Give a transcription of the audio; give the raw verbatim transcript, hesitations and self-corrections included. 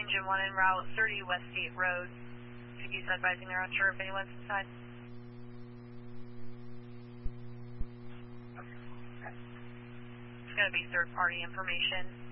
engine one en route, thirty West State Road. He's advising they're unsure if anyone's inside. It's going to be third-party information.